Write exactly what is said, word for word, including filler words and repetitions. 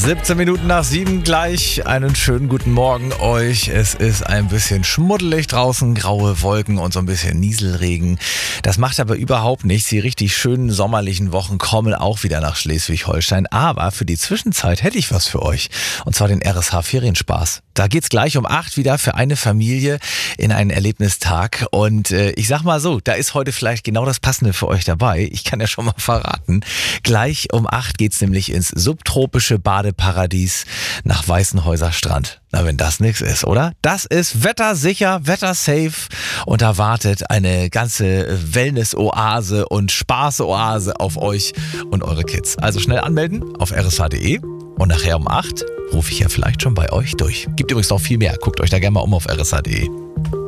siebzehn Minuten nach sieben gleich. Einen schönen guten Morgen euch. Es ist ein bisschen schmuddelig draußen, graue Wolken und so ein bisschen Nieselregen. Das macht aber überhaupt nichts. Die richtig schönen sommerlichen Wochen kommen auch wieder nach Schleswig-Holstein. Aber für die Zwischenzeit hätte ich was für euch. Und zwar den R S H Ferienspaß. Da geht's gleich um acht wieder für eine Familie in einen Erlebnistag. Und äh, ich sag mal so, da ist heute vielleicht genau das Passende für euch dabei. Ich kann ja schon mal verraten. Gleich um acht geht's nämlich ins subtropische Badeparadies nach Weißenhäuser Strand. Na, wenn das nichts ist, oder? Das ist wettersicher, wettersafe und da wartet eine ganze Wellness-Oase und Spaß-Oase auf euch und eure Kids. Also schnell anmelden auf r s h punkt d e und nachher um acht rufe ich ja vielleicht schon bei euch durch. Gibt übrigens noch viel mehr. Guckt euch da gerne mal um auf r s h punkt d e.